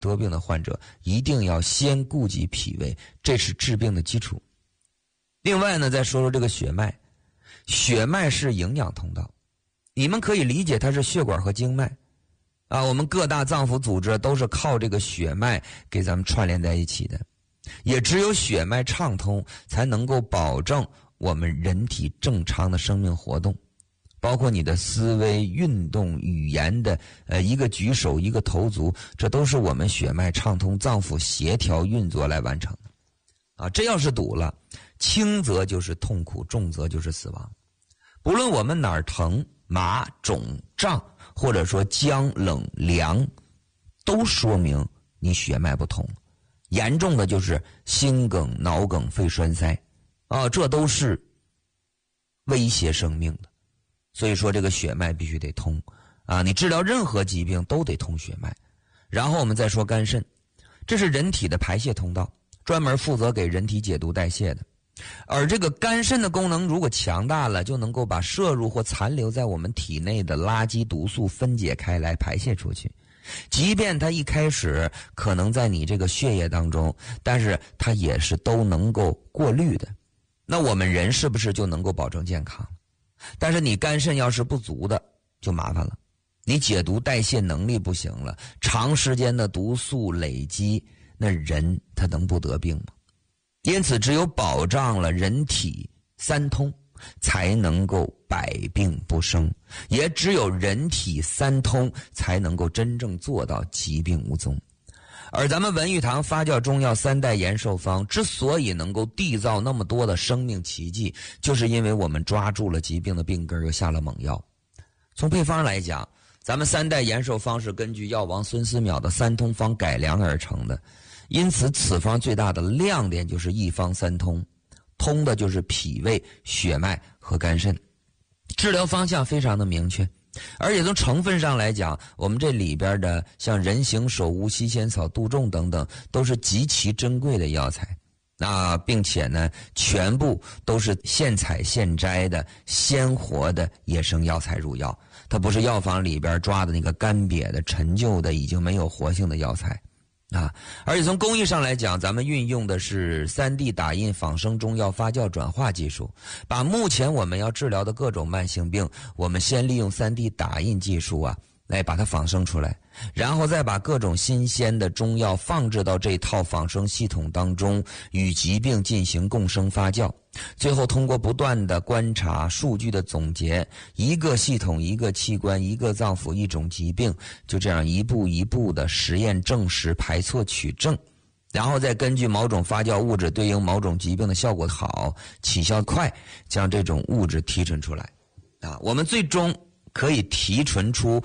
得病的患者一定要先顾及脾胃，这是治病的基础。另外呢，再说说这个血脉。血脉是营养通道，你们可以理解它是血管和经脉啊，我们各大脏腑组织都是靠这个血脉给咱们串联在一起的。也只有血脉畅通，才能够保证我们人体正常的生命活动，包括你的思维、运动、语言的一个举手、一个投足，这都是我们血脉畅通、脏腑协调运作来完成的。啊，这要是堵了，轻则就是痛苦，重则就是死亡。不论我们哪儿疼、麻、肿、胀，或者说僵、冷、凉，都说明你血脉不通。严重的就是心梗、脑梗、肺栓塞，啊，这都是威胁生命的。所以说这个血脉必须得通啊！你治疗任何疾病都得通血脉。然后我们再说肝肾，这是人体的排泄通道，专门负责给人体解毒代谢的。而这个肝肾的功能如果强大了，就能够把摄入或残留在我们体内的垃圾毒素分解开来排泄出去。即便它一开始可能在你这个血液当中，但是它也是都能够过滤的。那我们人是不是就能够保证健康？但是你肝肾要是不足的，就麻烦了。你解毒代谢能力不行了，长时间的毒素累积，那人他能不得病吗？因此只有保障了人体三通，才能够百病不生，也只有人体三通，才能够真正做到疾病无踪。而咱们文玉堂发酵中药三代延寿方之所以能够缔造那么多的生命奇迹，就是因为我们抓住了疾病的病根，又下了猛药。从配方来讲，咱们三代延寿方是根据药王孙思邈的三通方改良而成的，因此此方最大的亮点就是一方三通，通的就是脾胃、血脉和肝肾，治疗方向非常的明确。而且从成分上来讲，我们这里边的像人形首乌、西仙草、杜仲等等，都是极其珍贵的药材并且呢，全部都是现采现摘的鲜活的野生药材入药，它不是药房里边抓的那个干瘪的陈旧的已经没有活性的药材而且从工艺上来讲，咱们运用的是 3D 打印仿生中药发酵转化技术，把目前我们要治疗的各种慢性病，我们先利用 3D 打印技术来把它仿生出来，然后再把各种新鲜的中药放置到这套仿生系统当中，与疾病进行共生发酵，最后通过不断的观察、数据的总结，一个系统、一个器官、一个脏腑、一种疾病，就这样一步一步的实验证实、排错取证，然后再根据某种发酵物质对应某种疾病的效果好、起效快，将这种物质提纯出来我们最终可以提纯出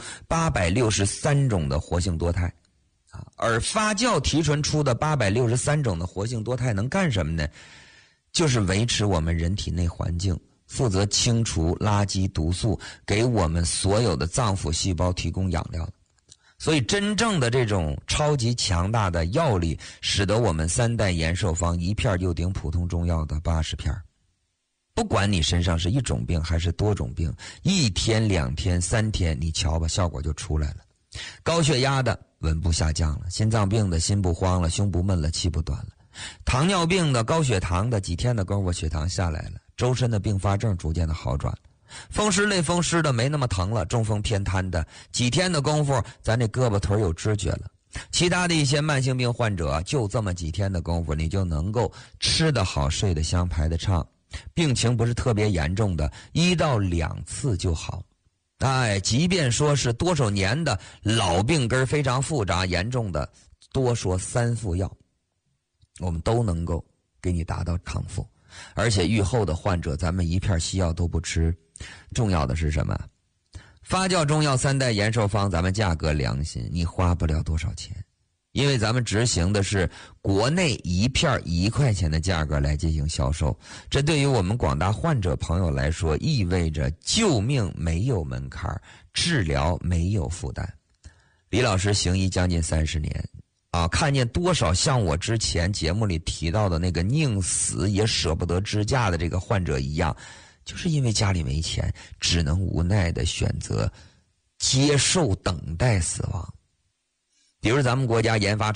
863种的活性多肽而发酵提纯出的863种的活性多肽能干什么呢？就是维持我们人体内环境，负责清除垃圾毒素，给我们所有的脏腑细胞提供养料。所以真正的这种超级强大的药力，使得我们三代延寿方一片就顶普通中药的80片。不管你身上是一种病还是多种病，1天、2天、3天，你瞧吧，效果就出来了。高血压的稳步下降了，心脏病的心不慌了，胸不闷了，气不短了，糖尿病的、高血糖的，几天的功夫血糖下来了，周身的并发症逐渐的好转了，风湿类风湿的没那么疼了，中风偏瘫的几天的功夫咱这胳膊腿有知觉了，其他的一些慢性病患者就这么几天的功夫，你就能够吃得好、睡得香、排得畅，病情不是特别严重的1到2次就好。即便说是多少年的老病根非常复杂严重的，多说3副药，我们都能够给你达到康复。而且愈后的患者咱们一片西药都不吃，重要的是什么？发酵中药三代延寿方咱们价格良心，你花不了多少钱，因为咱们执行的是国内一片1块钱的价格来进行销售，这对于我们广大患者朋友来说，意味着救命没有门槛，治疗没有负担。李老师行医将近30年看见多少像我之前节目里提到的那个宁死也舍不得支架的这个患者一样，就是因为家里没钱，只能无奈的选择接受等待死亡。 比如咱们国家研发